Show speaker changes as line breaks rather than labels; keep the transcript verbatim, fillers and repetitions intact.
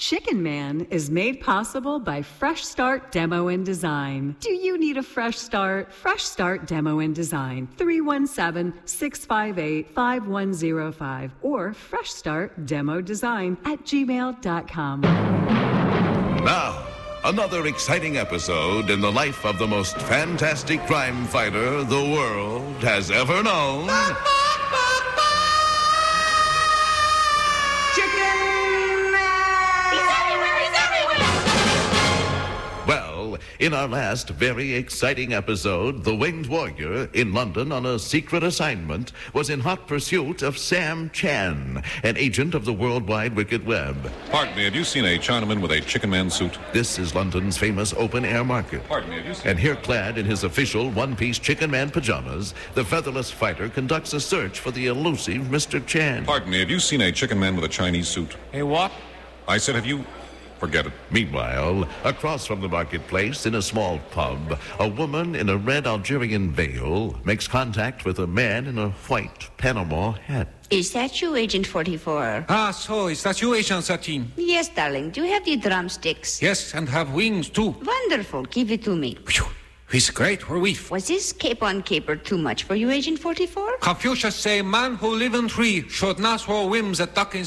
Chicken Man is made possible by Fresh Start Demo and Design. Do you need a fresh start? Fresh Start Demo and Design, three one seven, six five eight, five one zero five or fresh start demo design at gmail dot com.
Now, another exciting episode in the life of the most fantastic crime fighter the world has ever known. Well, in our last very exciting episode, the Winged Warrior, in London on a secret assignment, was in hot pursuit of Sam Chan, an agent of the Worldwide Wicked Web.
Pardon me, have you seen a Chinaman with a Chicken Man suit?
This is London's famous open-air market.
Pardon me, have you seen...
And here, clad in his official one-piece Chicken Man pajamas, the featherless fighter conducts a search for the elusive Mister Chan.
Pardon me, have you seen a Chicken Man with a Chinese suit?
Hey, what?
I said, have you... Forget it.
Meanwhile, across from the marketplace in a small pub, a woman in a red Algerian veil makes contact with a man in a white Panama hat.
Is that you, Agent forty-four?
Ah, so is that you, Agent thirteen?
Yes, darling. Do you have the drumsticks?
Yes, and have wings, too.
Wonderful. Give it to me.
Phew. It's great, or weef.
Was this cape-on-caper too much for you, Agent forty-four?
Confucius say, man who live in tree should not throw whims at duck in